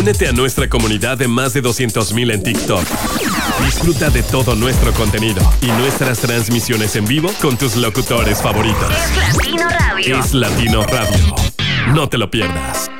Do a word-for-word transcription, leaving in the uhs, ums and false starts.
Únete a nuestra comunidad de más de doscientos mil en TikTok. Disfruta de todo nuestro contenido y nuestras transmisiones en vivo con tus locutores favoritos. Es Latino Radio. Es Latino Radio. No te lo pierdas.